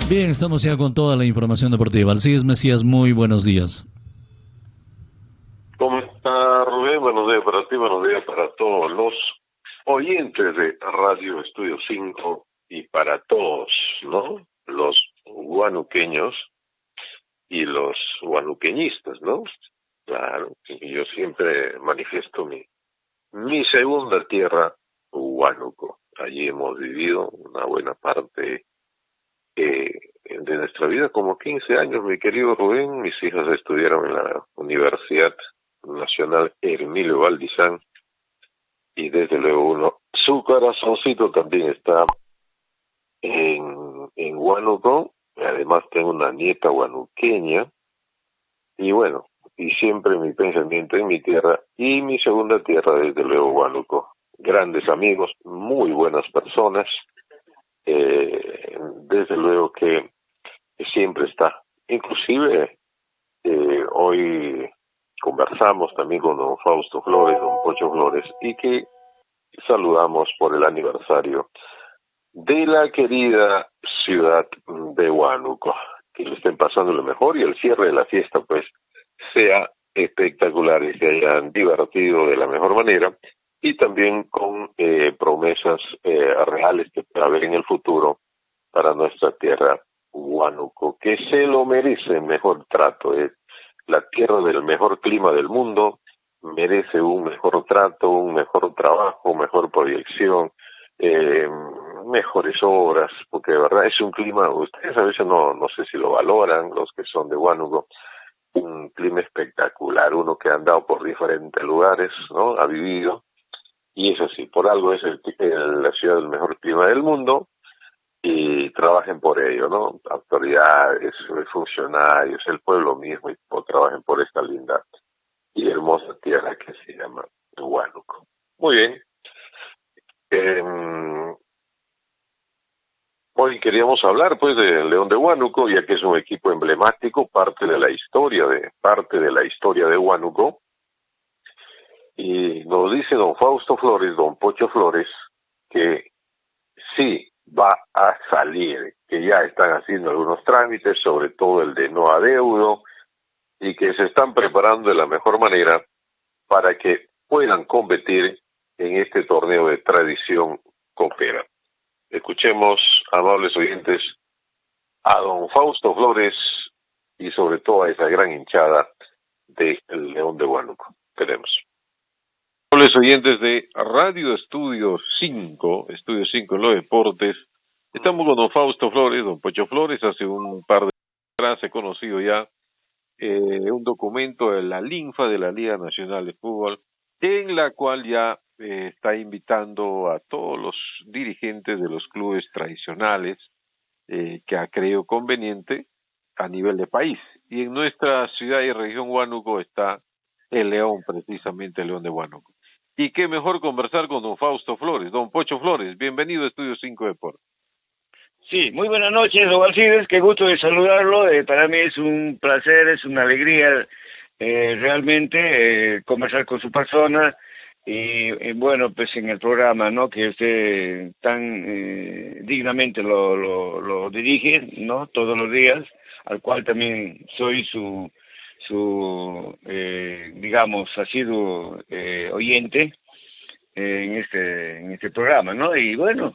Bien, estamos ya con toda la información deportiva. Alcides Mesías, muy buenos días. ¿Cómo está, Rubén? Buenos días para ti, buenos días para todos los oyentes de Radio Estudio 5 y para todos, ¿no? Los guanuqueños y los guanuqueñistas, ¿no? Claro, y yo siempre manifiesto mi segunda tierra, Huánuco. Allí hemos vivido una buena parte de nuestra vida, como 15 años, mi querido Rubén. Mis hijas estudiaron en la Universidad Nacional Hermilio Valdizán y desde luego su corazoncito también está en Huánuco. Además tengo una nieta huanuqueña y bueno, y siempre mi pensamiento en mi tierra y mi segunda tierra, desde luego Huánuco. Grandes amigos, muy buenas personas, desde luego que siempre está. Inclusive hoy conversamos también con don Fausto Flores, don Pocho Flores, y que saludamos por el aniversario de la querida ciudad de Huánuco. Que lo estén pasando lo mejor y el cierre de la fiesta pues sea espectacular y se hayan divertido de la mejor manera y también con promesas reales que pueda haber en el futuro para nuestra tierra Huánuco, que se lo merece mejor trato. Es la tierra del mejor clima del mundo, merece un mejor trato, un mejor trabajo, mejor proyección, eh, mejores obras, porque de verdad es un clima, ustedes a veces no sé si lo valoran, los que son de Huánuco, un clima espectacular, uno que ha andado por diferentes lugares, ¿no? Ha vivido, y eso sí, por algo es la ciudad del mejor clima del mundo, y trabajen por ello, ¿no? Autoridades, funcionarios, el pueblo mismo, y trabajen por esta linda y hermosa tierra que se llama Huánuco. Muy bien. Hoy queríamos hablar pues de León de Huánuco, ya que es un equipo emblemático, parte de la historia de Huánuco, y nos dice don Fausto Flores, don Pocho Flores, que sí va a salir, que ya están haciendo algunos trámites, sobre todo el de no adeudo, y que se están preparando de la mejor manera para que puedan competir en este torneo de tradición copera. Escuchemos, amables oyentes, a don Fausto Flores y sobre todo a esa gran hinchada de el León de Huánuco. Tenemos. Amables oyentes de Radio Estudio 5 en los deportes, estamos con don Fausto Flores, don Pocho Flores. Hace un par de años atrás he conocido ya un documento de la LINFA, de la Liga Nacional de Fútbol, en la cual ya está invitando a todos los dirigentes de los clubes tradicionales que ha creído conveniente a nivel de país. Y en nuestra ciudad y región Huánuco está el León, precisamente el León de Huánuco. Y qué mejor conversar con don Fausto Flores, don Pocho Flores. Bienvenido a Estudio 5 Deportes. Sí, muy buenas noches, don Alcides, qué gusto de saludarlo. Para mí es un placer, es una alegría realmente conversar con su persona y bueno, pues en el programa, ¿no? Que usted tan dignamente lo dirige, ¿no? Todos los días, al cual también soy su digamos, asiduo oyente en este programa, ¿no? Y bueno,